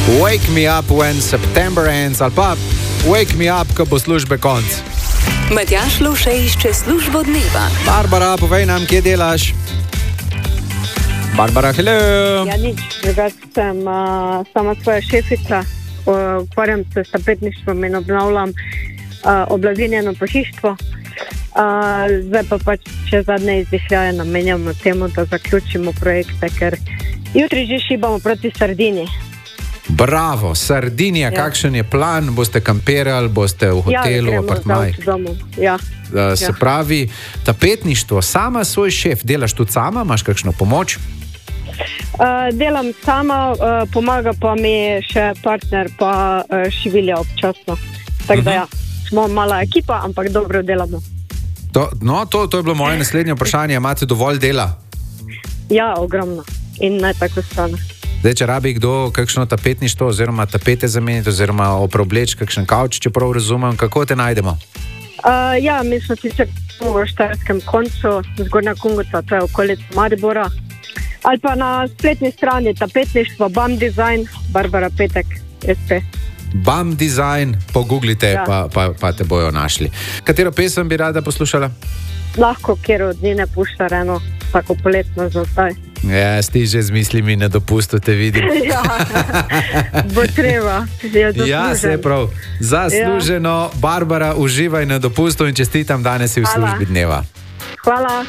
Wake me up when September ends, ali pa wake me up, ko bo službe konc. Matjaž Lovše išče službo dneva. Barbara, povej nam, kje delaš? Barbara, hello. Ja, nič, drugače sem sama svoja šefica, ukvarjam se s tapetništvom in obnavljam oblazinjeno pohištvo. Zdaj pa pač še zadnje izdihljaje namenjamo temu, da zaključimo projekte, ker jutri že šibamo proti Sardini. Bravo, Sardinija, ja. Kakšen je plan? Boste kampirali, boste v hotelu, ja, apartmajih? Ja, Se pravi, tapetništvo, sama svoj šef, delaš tudi sama, imaš kakšno pomoč? Delam sama, pomaga pa mi še partner, pa šivilja občasno. Tako da ja, smo mala ekipa, ampak dobro delamo. To je bilo moje naslednje vprašanje. Imate dovolj dela? Ja, ogromno. In naj tako stane. Zdaj, če rabi kdo kakšno tapetništvo oziroma tapete zameniti oziroma opreobleč kakšen kavč, če prav razumem, kako te najdemo? Ja, mi smo sicer v Štajerskem koncu, Zgornja Kungoca, to je okolica Maribora. Ali pa na spletni strani tapetništvo BAM Design, Barbara Petek, SP. BAM Design, pogooglite, Ja. pa te bojo našli. Katero pesem bi rada poslušala? Lahko, kjer od njene pušta eno, tako poletno za zdaj. Ja, ti že z mislimi na dopustu te vidim. Ja, bo treba. Ja, se prav. Zasluženo, Barbara, uživaj na dopustu in čestitam, danes si v Hvala. službi dneva. Hvala.